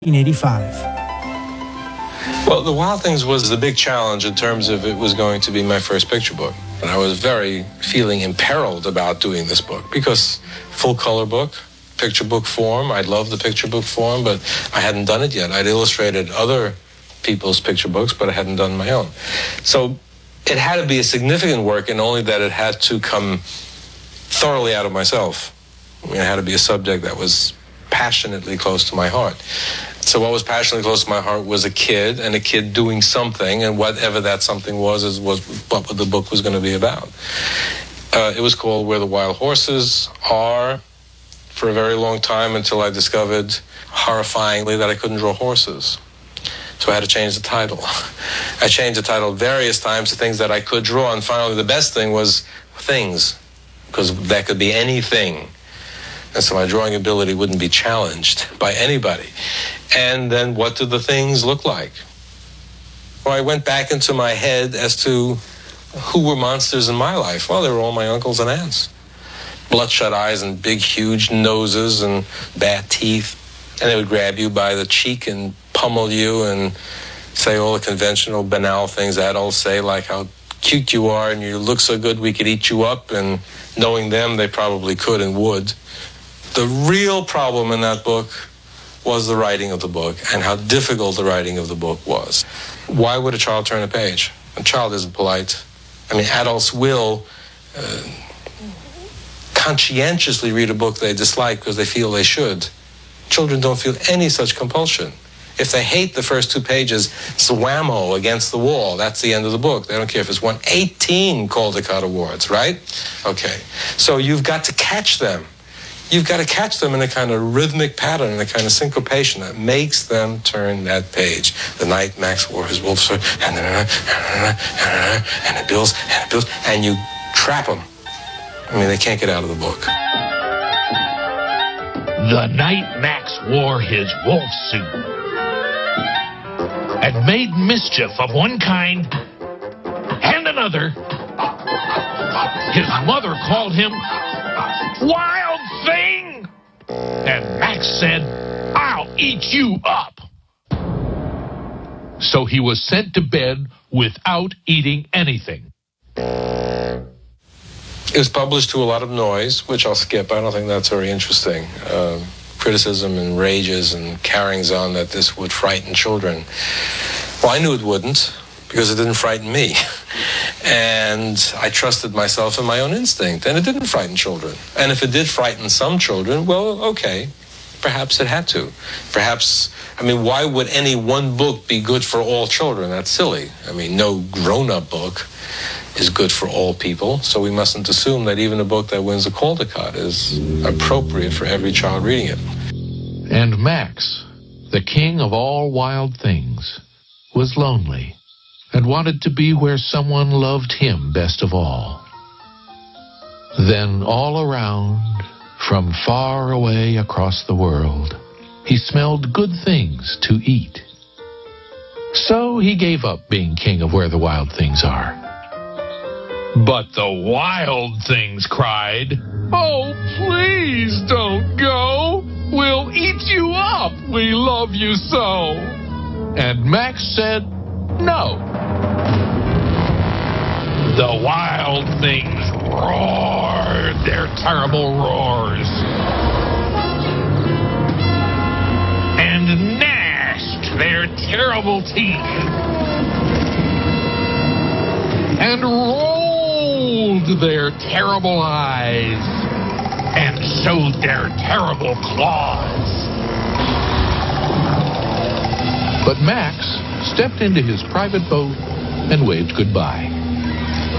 1985. Well, The Wild Things was the big challenge in terms of it was going to be my first picture book. And I was very feeling imperiled about doing this book because full color book, picture book form. I love the picture book form, but I hadn't done it yet. I'd illustrated other people's picture books, but I hadn't done my own. So it had to be a significant work, and only that it had to come thoroughly out of myself. I mean, it had to be a subject that was passionately close to my heart. So what was passionately close to my heart was a kid, and a kid doing something, and whatever that something was what the book was going to be about. It was called Where the Wild Horses Are for a very long time, until I discovered, horrifyingly, that I couldn't draw horses. So I had to change the title. I changed the title various times to things that I could draw, and finally the best thing was things, because that could be anything. And so my drawing ability wouldn't be challenged by anybody. And then what did the things look like? Well, I went back into my head as to who were monsters in my life. Well, they were all my uncles and aunts. Bloodshot eyes and big, huge noses and bad teeth. And they would grab you by the cheek and pummel you and say all the conventional, banal things adults say, like how cute you are and you look so good we could eat you up. And knowing them, they probably could and would. The real problem in that book was the writing of the book and how difficult the writing of the book was. Why would a child turn a page? A child isn't polite. I mean, adults will conscientiously read a book they dislike because they feel they should. Children don't feel any such compulsion. If they hate the first 2 pages, it's a whammo against the wall. That's the end of the book. They don't care if it's won 18 Caldecott Awards, right? Okay. So you've got to catch them. You've got to catch them in a kind of rhythmic pattern, in a kind of syncopation that makes them turn that page. The night Max wore his wolf sword, and it builds, and you trap them. I mean, they can't get out of the book. The night Max wore his wolf suit and made mischief of one kind and another, his mother called him Wild Thing, and Max said, "I'll eat you up." So he was sent to bed without eating anything. It was published to a lot of noise, which I'll skip. I don't think that's very interesting. Criticism and rages and carryings on that this would frighten children. Well, I knew it wouldn't, because it didn't frighten me. And I trusted myself and my own instinct, and it didn't frighten children. And if it did frighten some children, well, okay, perhaps it had to. Perhaps, I mean, why would any one book be good for all children? That's silly. I mean, no grown-up book is good for all people, so we mustn't assume that even a book that wins a Caldecott is appropriate for every child reading it. And Max, the king of all wild things, was lonely and wanted to be where someone loved him best of all. Then all around, from far away across the world, he smelled good things to eat. So he gave up being king of Where the Wild Things Are. But the wild things cried, "Oh, please don't go. We'll eat you up. We love you so." And Max said, "No." The wild things roared their terrible roars and gnashed their terrible teeth and rolled their terrible eyes and showed their terrible claws. But Max stepped into his private boat and waved goodbye.